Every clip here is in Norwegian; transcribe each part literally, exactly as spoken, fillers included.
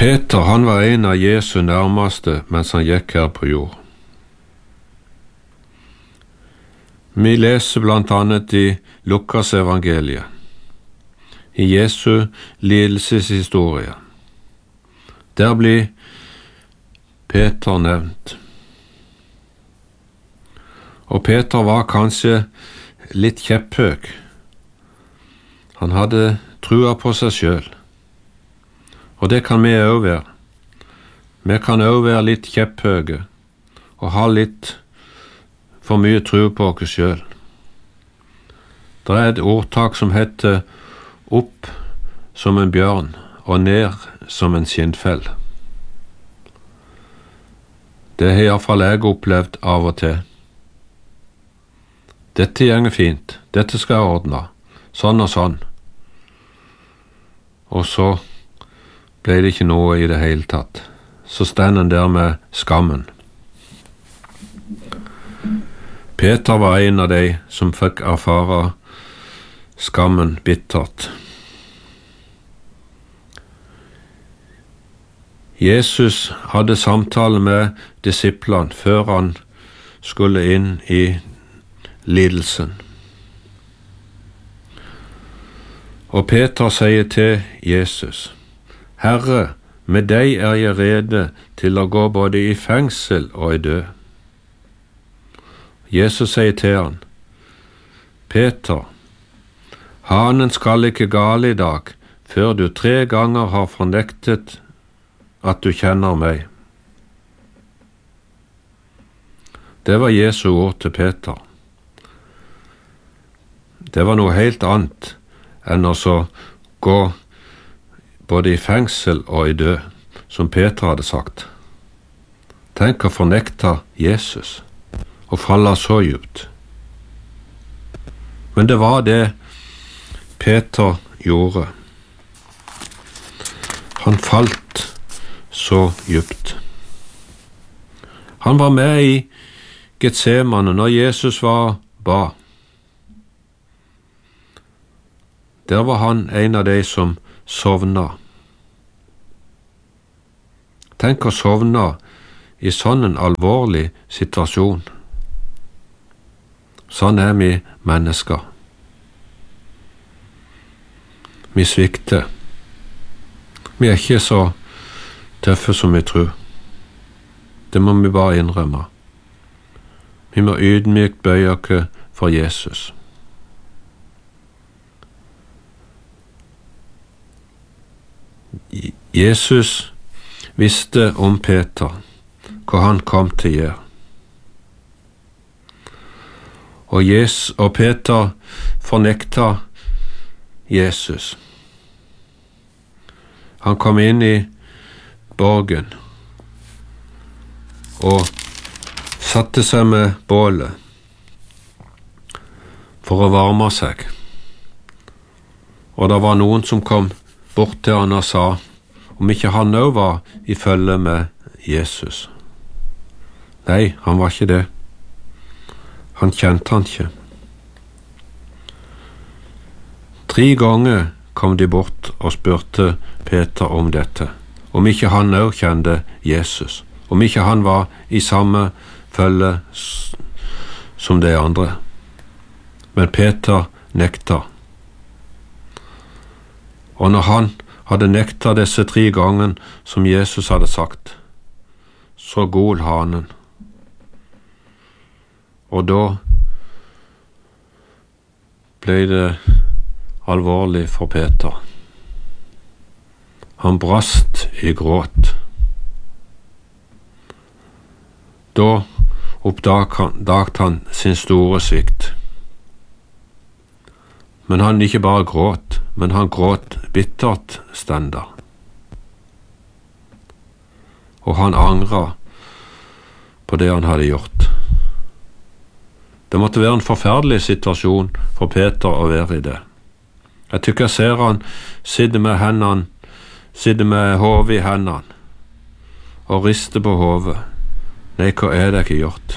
Peter, han var en av Jesu nærmeste mens han gikk her på jord. Vi leser blant annet i Lukas evangeliet, i Jesu lidelseshistorie. Der blir Peter nevnt. Og Peter var kanskje litt kjepphøg. Han hadde trua på seg selv. Og det kan vi også være. Vi kan også være litt kjepphøge og ha litt for mye tro på oss selv. Det er et ordtak som heter opp som en bjørn og ned som en skinnfell. Det har i hvert fall jeg opplevd av og til. Dette gjenger fint, dette skal jeg ordne, sånn og sånn. Og så ble det ikke noe i det hele tatt. Så stender han der med skammen. Peter var en av de som fikk erfare skammen bittert. Jesus hadde samtale med disiplene før han skulle inn i lidelsen. Og Peter sier til Jesus, Herre, med deg er jeg rede til å gå både i fengsel og i død. Jesus sier til han, Peter, hanen skal ikke gale i dag, før du tre ganger har fornektet at du kjenner meg. Det var Jesu ord til Peter. Det var noe helt annet enn å så gå både i fengsel og i død, som Peter hadde sagt. Tenk å fornekte Jesus og falle så djupt. Men det var det Peter gjorde. Han falt så djupt. Han var med i Getsemane når Jesus var ba. Der var han en av de som sovna. Tenk å sovne i sånn en alvorlig situasjon. Sånn er vi mennesker. Vi svikter. Vi er ikke så tøffe som vi tror. Det må vi bare innrømme. Vi må ydmykt bøye oss for Jesus. Jesus visste om Peter, hva han kom til å gjøre. Og, Jesus, og Peter fornekta Jesus. Han kom inn i borgen og satte seg med bålet for å varme seg. Og det var noen som kom bort til han og sa om ikke han også var i følge med Jesus. Nei, han var ikke det. Han kjente han ikke. Tre ganger kom de bort og spurte Peter om dette, om ikke han også kjente Jesus, om ikke han var i samme følge som de andre. Men Peter nekta. Og når han hadde nekta disse tre ganger som Jesus hadde sagt, så gol hanen. Og da ble det alvorlig for Peter. Han brast i gråt. Da oppdaget han sin store svikt. Men han ikke bare gråt, men han gråt bittert stenda. Og han angret på det han hadde gjort. Det måtte være en forferdelig situasjon for Peter å være i det. Jeg tykker jeg ser han sitte med hendene, sitte med hodet i hendene, og riste på hodet. Nei, hva er det jeg har gjort?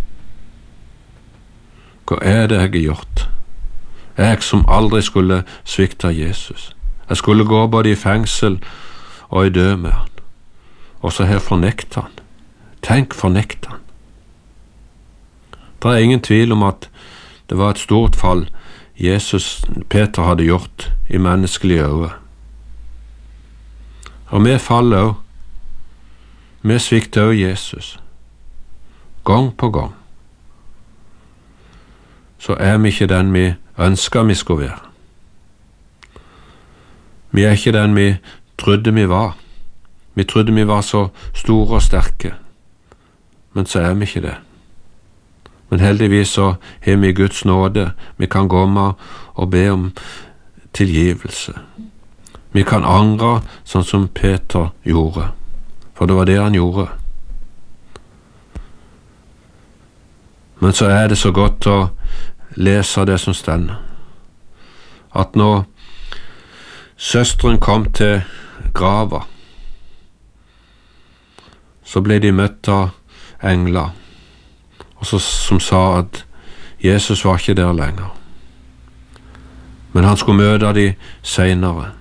Hva er det jeg har gjort? Jeg som aldri skulle svikte Jesus. Jeg skulle gå både i fengsel og i død med han. Og så her fornekter han. Tenk, fornekter han. Det er ingen tvil om at det var et stort fall Jesus, Peter hadde gjort i menneskelige øyne. Og vi faller også. Vi svikter også Jesus. Gang på gang. Så er vi ikke den vi ønsker vi skulle være. Vi er ikke den vi trodde vi var. Vi trodde vi var så store og sterke, men så er vi ikke det. Men heldigvis så har vi Guds nåde. Vi kan komme og be om tilgivelse. Vi kan angre sånn som Peter gjorde, for det var det han gjorde. Men så er det så godt å lese det som stender, at når søsteren kom til grava, så ble de møtt av engler, og så, som sa at Jesus var ikke der lenger. Men han skulle møte de senere.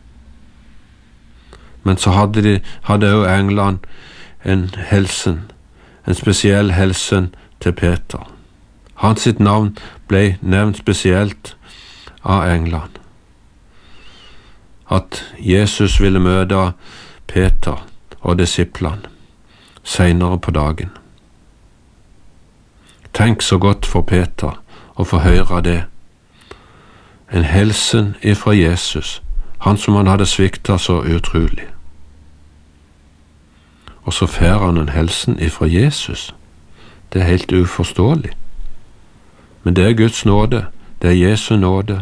Men så hadde de hadde også englene en helsen, en spesiell helsen til Peter. Hans sitt navn ble nevnt spesielt av englene. At Jesus ville møte Peter og disiplene senere på dagen. Tenk så godt for Peter å få høre det. En helsen ifra Jesus, han som han hadde sviktet så utrolig. Og så får han en helsen ifra Jesus. Det er helt uforståelig. Men det er Guds nåde, det er Jesu nåde.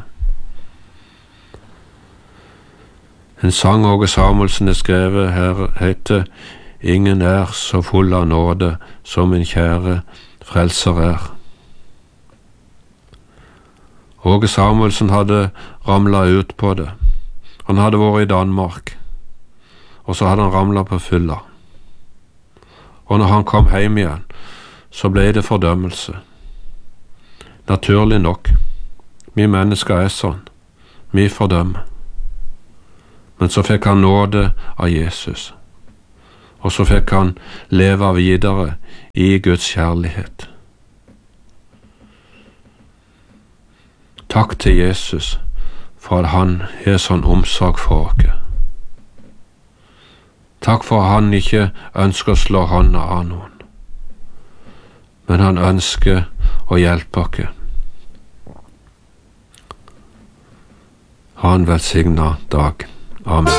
En sang Åge Samuelsen er skrevet her heter «Ingen er så full av nåde som min kjære frelser er». Åge Samuelsen hadde ramlet ut på det. Han hadde vært i Danmark, og så hadde han ramlet på fylla. Og når han kom hjem igjen, så ble det fordømmelse. Naturlig nok. Vi mennesker er sånn. Vi fordømmer. Men så fikk han nåde av Jesus. Og så fikk han leve videre i Guds kjærlighet. Takk til Jesus for at han har sånn omsorg for oss. Takk for at han ikke ønsker å slå hånda av noen, men han ønsker å hjelpe oss. Ha en velsignet dag. Amen.